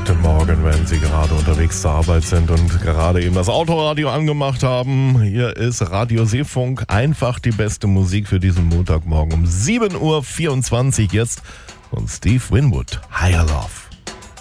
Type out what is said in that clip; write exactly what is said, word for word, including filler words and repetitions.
Guten Morgen, wenn Sie gerade unterwegs zur Arbeit sind und gerade eben das Autoradio angemacht haben. Hier ist Radio Seefunk, einfach die beste Musik für diesen Montagmorgen um sieben Uhr vierundzwanzig jetzt von Steve Winwood. Higher Love.